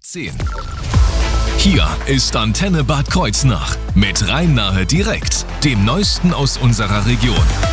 10. Hier ist Antenne Bad Kreuznach mit Rhein-Nahe direkt, dem Neuesten aus unserer Region.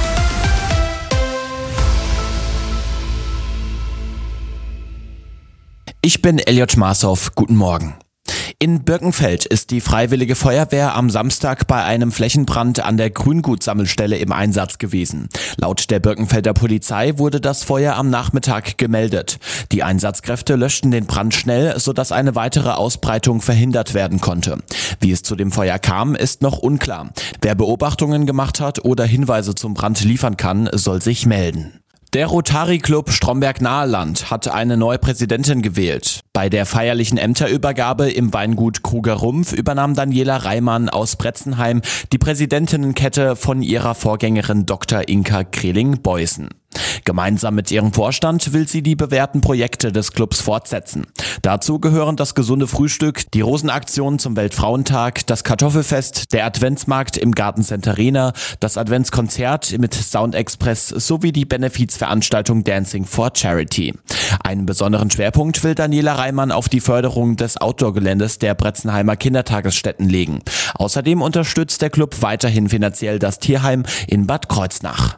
Ich bin Elliot Marshoff, guten Morgen. In Birkenfeld ist die Freiwillige Feuerwehr am Samstag bei einem Flächenbrand an der Grüngutsammelstelle im Einsatz gewesen. Laut der Birkenfelder Polizei wurde das Feuer am Nachmittag gemeldet. Die Einsatzkräfte löschten den Brand schnell, sodass eine weitere Ausbreitung verhindert werden konnte. Wie es zu dem Feuer kam, ist noch unklar. Wer Beobachtungen gemacht hat oder Hinweise zum Brand liefern kann, soll sich melden. Der Rotary Club Stromberg-Naheland hat eine neue Präsidentin gewählt. Bei der feierlichen Ämterübergabe im Weingut Kruger Rumpf übernahm Daniela Reimann aus Bretzenheim die Präsidentinnenkette von ihrer Vorgängerin Dr. Inka Kreling-Beußen. Gemeinsam mit ihrem Vorstand will sie die bewährten Projekte des Clubs fortsetzen. Dazu gehören das gesunde Frühstück, die Rosenaktion zum Weltfrauentag, das Kartoffelfest, der Adventsmarkt im Gartencenter Rehna, das Adventskonzert mit Sound Express sowie die Benefizveranstaltung Dancing for Charity. Einen besonderen Schwerpunkt will Daniela Reimann auf die Förderung des Outdoor-Geländes der Bretzenheimer Kindertagesstätten legen. Außerdem unterstützt der Club weiterhin finanziell das Tierheim in Bad Kreuznach.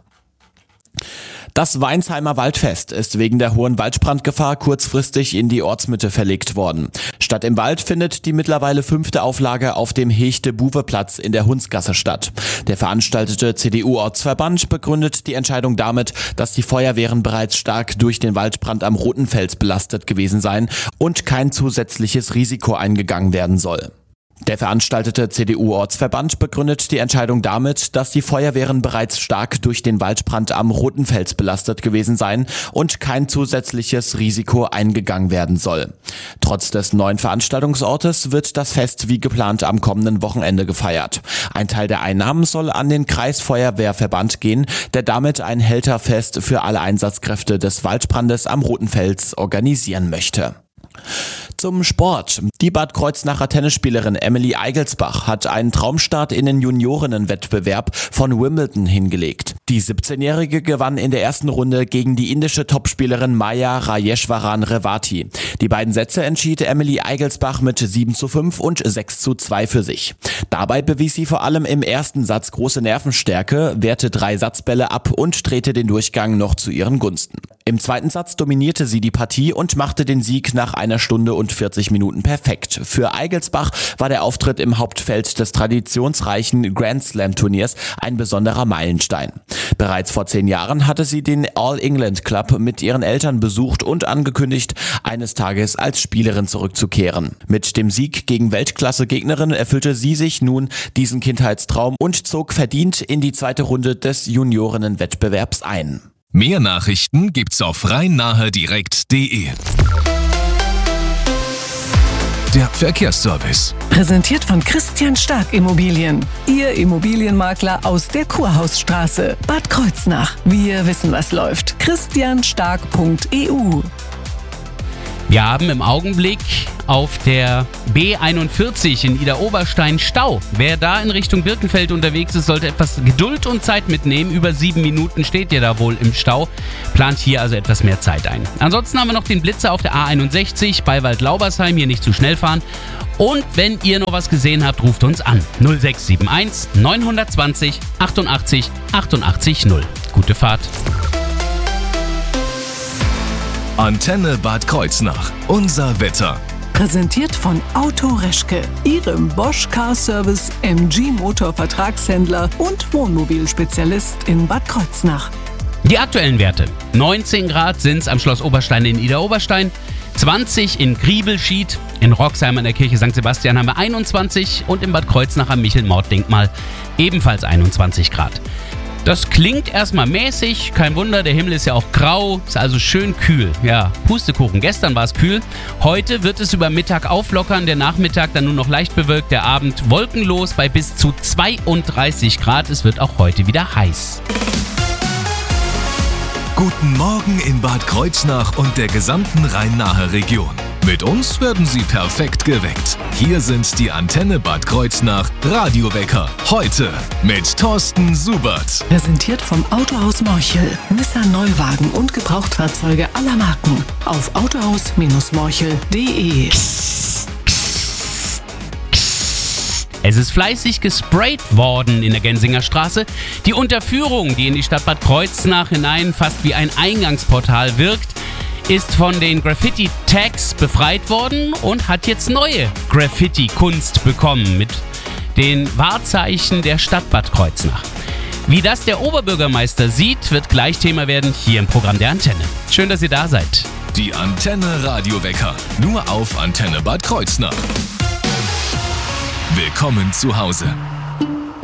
Das Weinsheimer Waldfest ist wegen der hohen Waldbrandgefahr kurzfristig in die Ortsmitte verlegt worden. Statt im Wald findet die mittlerweile 5. Auflage auf dem Hechte-Buwe-Platz in der Hundsgasse statt. Der veranstaltete CDU-Ortsverband begründet die Entscheidung damit, dass die Feuerwehren bereits stark durch den Waldbrand am Rotenfels belastet gewesen seien und kein zusätzliches Risiko eingegangen werden soll. Der veranstaltete CDU-Ortsverband begründet die Entscheidung damit, dass die Feuerwehren bereits stark durch den Waldbrand am Rotenfels belastet gewesen seien und kein zusätzliches Risiko eingegangen werden soll. Trotz des neuen Veranstaltungsortes wird das Fest wie geplant am kommenden Wochenende gefeiert. Ein Teil der Einnahmen soll an den Kreisfeuerwehrverband gehen, der damit ein Helterfest für alle Einsatzkräfte des Waldbrandes am Rotenfels organisieren möchte. Zum Sport. Die Bad Kreuznacher Tennisspielerin Emily Eigelsbach hat einen Traumstart in den Juniorinnenwettbewerb von Wimbledon hingelegt. Die 17-Jährige gewann in der ersten Runde gegen die indische Topspielerin Maya Rajeshwaran Revati. Die beiden Sätze entschied Emily Eigelsbach mit 7:5 und 6:2 für sich. Dabei bewies sie vor allem im ersten Satz große Nervenstärke, wehrte 3 Satzbälle ab und drehte den Durchgang noch zu ihren Gunsten. Im zweiten Satz dominierte sie die Partie und machte den Sieg nach 1 Stunde und 40 Minuten perfekt. Für Eigelsbach war der Auftritt im Hauptfeld des traditionsreichen Grand Slam Turniers ein besonderer Meilenstein. Bereits vor 10 Jahren hatte sie den All England Club mit ihren Eltern besucht und angekündigt, eines Tages als Spielerin zurückzukehren. Mit dem Sieg gegen Weltklasse-Gegnerin erfüllte sie sich nun diesen Kindheitstraum und zog verdient in die zweite Runde des Juniorinnenwettbewerbs ein. Mehr Nachrichten gibt's auf rhein-nahe-direkt.de. Der Verkehrsservice. Präsentiert von Christian Stark Immobilien. Ihr Immobilienmakler aus der Kurhausstraße, Bad Kreuznach. Wir wissen, was läuft. christianstark.eu. Wir haben im Augenblick auf der B41 in Idar-Oberstein Stau. Wer da in Richtung Birkenfeld unterwegs ist, sollte etwas Geduld und Zeit mitnehmen. Über 7 Minuten steht ihr da wohl im Stau. Plant hier also etwas mehr Zeit ein. Ansonsten haben wir noch den Blitzer auf der A61 bei Waldlaubersheim. Hier nicht zu schnell fahren. Und wenn ihr noch was gesehen habt, ruft uns an. 0671 920 88 88 0. Gute Fahrt. Antenne Bad Kreuznach. Unser Wetter. Präsentiert von Auto Reschke, Ihrem Bosch Car Service MG Motor Vertragshändler und Wohnmobilspezialist in Bad Kreuznach. Die aktuellen Werte. 19 Grad sind es am Schloss Oberstein in Idar-Oberstein, 20 in Griebelschied, in Roxheim an der Kirche St. Sebastian haben wir 21 und in Bad Kreuznach am Michelmorddenkmal ebenfalls 21 Grad. Das klingt erstmal mäßig, kein Wunder, der Himmel ist ja auch grau, ist also schön kühl. Ja, Pustekuchen, gestern war es kühl, heute wird es über Mittag auflockern, der Nachmittag dann nur noch leicht bewölkt, der Abend wolkenlos bei bis zu 32 Grad, es wird auch heute wieder heiß. Guten Morgen in Bad Kreuznach und der gesamten Rhein-Nahe-Region. Mit uns werden Sie perfekt geweckt. Hier sind die Antenne Bad Kreuznach Radiowecker. Heute mit Thorsten Subert. Präsentiert vom Autohaus Morchel. Nissan Neuwagen und Gebrauchtfahrzeuge aller Marken. Auf autohaus-morchel.de. Es ist fleißig gesprayt worden in der Gensinger Straße. Die Unterführung, die in die Stadt Bad Kreuznach hinein fast wie ein Eingangsportal wirkt, ist von den Graffiti-Tags befreit worden und hat jetzt neue Graffiti-Kunst bekommen mit den Wahrzeichen der Stadt Bad Kreuznach. Wie das der Oberbürgermeister sieht, wird gleich Thema werden hier im Programm der Antenne. Schön, dass ihr da seid. Die Antenne Radiowecker. Nur auf Antenne Bad Kreuznach. Willkommen zu Hause.